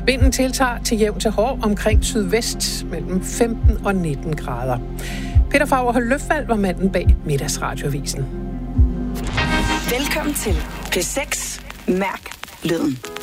Vinden tiltager til jævn til hård omkring sydvest mellem 15 og 19 grader. Peter Fagerholt Løfvald var manden bag Middagsradioavisen. Velkommen til P6 Mærk Lyden.